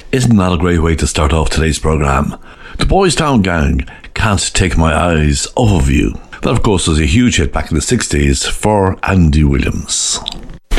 Isn't that a great way to start off today's programme? The Boys Town Gang, Can't Take My Eyes Off of You. That, of course, was a huge hit back in the 60s for Andy Williams.